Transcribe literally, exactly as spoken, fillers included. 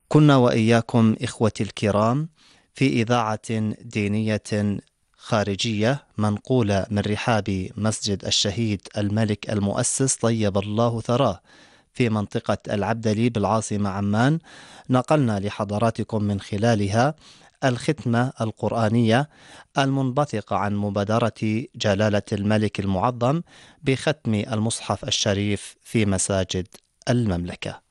كنا وإياكم إخوتي الكرام في إذاعة دينية خارجية منقولة من رحاب مسجد الشهيد الملك المؤسس طيب الله ثراه في منطقة العبدلي بالعاصمة عمان. نقلنا لحضراتكم من خلالها الختمة القرآنية المنبثقة عن مبادرة جلالة الملك المعظم بختم المصحف الشريف في مساجد المملكة.